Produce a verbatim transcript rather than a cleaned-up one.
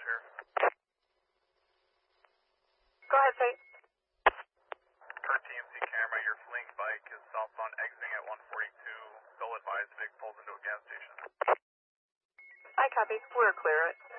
Sheriff. Go ahead, Fate. Per T M C camera, your fleeing bike is southbound exiting at one forty-two. Bill advised Vic pulls into a gas station. I copy. We're clear it.